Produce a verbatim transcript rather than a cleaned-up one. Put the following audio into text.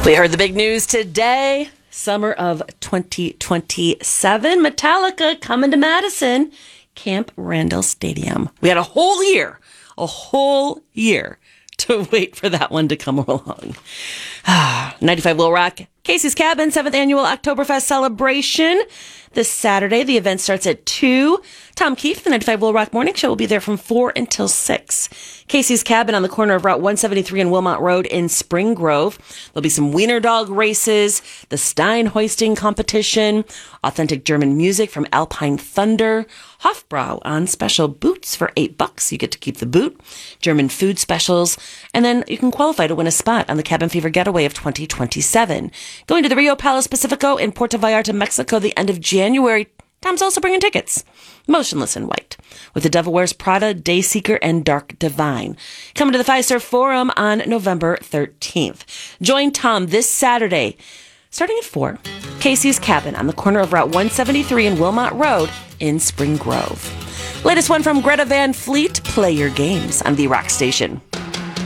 We heard the big news today. Summer of twenty twenty-seven. Metallica coming to Madison. Camp Randall Stadium. We had a whole year, a whole year to wait for that one to come along. ninety-five Will Rock, Casey's Cabin, seventh Annual Oktoberfest Celebration. This Saturday, the event starts at two. Tom Keefe, the ninety-five Will Rock Morning Show, will be there from four until six. Casey's Cabin on the corner of Route one seventy-three and Wilmot Road in Spring Grove. There'll be some wiener dog races, the Stein hoisting competition, authentic German music from Alpine Thunder, Hofbrau on special boots for eight bucks. You get to keep the boot, German food specials, and then you can qualify to win a spot on the Cabin Fever Getaway of twenty twenty-seven. Going to the Rio Palace Pacifico in Puerto Vallarta, Mexico, the end of January. Tom's also bringing tickets. Motionless in White, with the Devil Wears Prada, Dayseeker, and Dark Divine. Coming to the Fiserv Forum on November thirteenth. Join Tom this Saturday, starting at four. Casey's Cabin on the corner of Route one seventy-three and Wilmot Road in Spring Grove. Latest one from Greta Van Fleet. Play your games on the Rock Station.